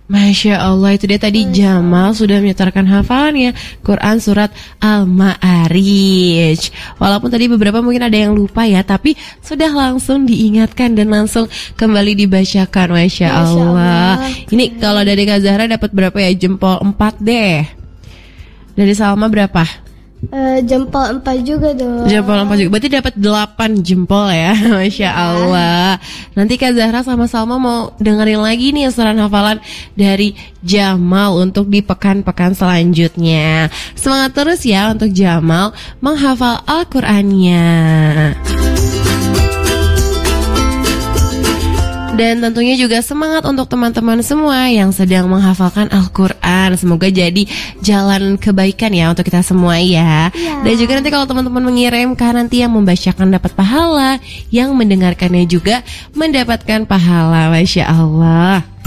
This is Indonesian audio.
Masya Allah, itu dia tadi Jamal sudah menyetorkan hafalannya Quran surat Al-Ma'arij. Walaupun tadi beberapa mungkin ada yang lupa ya, tapi sudah langsung diingatkan dan langsung kembali dibacakan. Masya Allah. Ini kalau dari Kak Zahra dapat berapa ya? Jempol 4 deh. Dari Salma berapa? Jempol 4 juga dong. Jempol 4 juga. Berarti dapat 8 jempol ya. Masya Allah. Nanti Kak Zahra sama Salma mau dengerin lagi nih setoran hafalan dari Jamal untuk di pekan-pekan selanjutnya. Semangat terus ya untuk Jamal menghafal Al-Qur'annya. Dan tentunya juga semangat untuk teman-teman semua yang sedang menghafalkan Al-Quran. Semoga jadi jalan kebaikan ya untuk kita semua ya. Dan juga nanti kalau teman-teman mengirimkan, nanti yang membacakan dapat pahala, yang mendengarkannya juga mendapatkan pahala. Masya Allah.